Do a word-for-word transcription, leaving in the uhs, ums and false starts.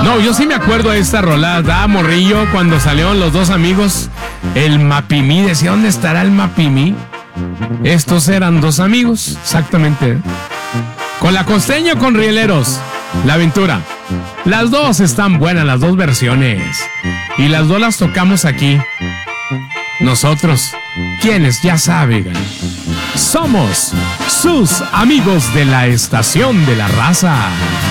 No, yo sí me acuerdo de esta rola, da morrillo cuando salieron los dos amigos, el Mapimí, decía, ¿dónde estará el Mapimí? Estos eran dos amigos, exactamente. Con La Costeña o con Rieleros, La Aventura. Las dos están buenas, las dos versiones. Y las dos las tocamos aquí. Nosotros, quienes ya saben, somos sus amigos de la Estación de la Raza.